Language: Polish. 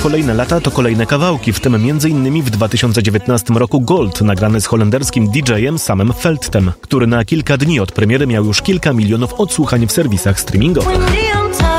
kolejne lata to kolejne kawałki, w tym m.in. w 2019 roku Gold, nagrany z holenderskim DJ-em Samem Veldtem, który na kilka dni od premiery miał już kilka milionów odsłuchań w serwisach streamingowych.